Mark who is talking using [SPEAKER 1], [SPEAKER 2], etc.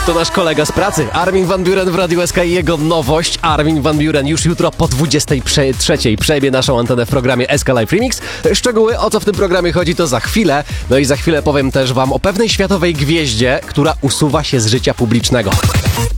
[SPEAKER 1] To nasz kolega z pracy, Armin van Buuren w Radiu SK i jego nowość. Armin van Buuren już jutro po 23:00 przejmie naszą antenę w programie SK Live Remix. Szczegóły, o co w tym programie chodzi, to za chwilę. No i za chwilę powiem też wam o pewnej światowej gwieździe, która usuwa się z życia publicznego.